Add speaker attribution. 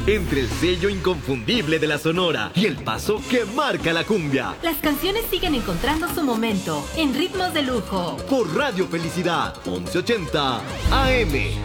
Speaker 1: entre el sello inconfundible de la Sonora y el paso que marca la cumbia.
Speaker 2: Las canciones siguen encontrando su momento en ritmos de lujo.
Speaker 1: Por Radio Felicidad, 1180 AM.